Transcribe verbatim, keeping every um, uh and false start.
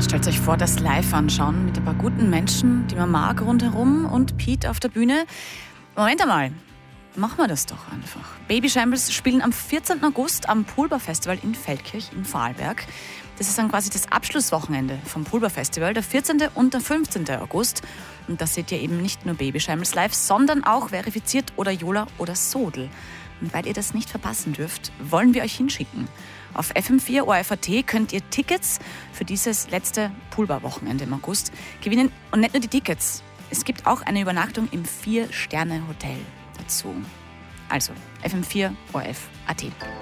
Stellt euch vor, das live anschauen mit ein paar guten Menschen, die man mag rundherum und Pete auf der Bühne. Moment einmal, machen wir das doch einfach. Babyshambles spielen am vierzehnten August am Pulver Festival in Feldkirch in Vorarlberg. Das ist dann quasi das Abschlusswochenende vom Pulver Festival, der vierzehnten und der fünfzehnten August. Und da seht ihr eben nicht nur Babyshambles live, sondern auch Verifiziert oder Jola oder Sodel. Und weil ihr das nicht verpassen dürft, wollen wir euch hinschicken. Auf F M vier O R F A T könnt ihr Tickets für dieses letzte Pulver-Wochenende im August gewinnen. Und nicht nur die Tickets, es gibt auch eine Übernachtung im vier Sterne Hotel dazu. Also F M vier O R F A T.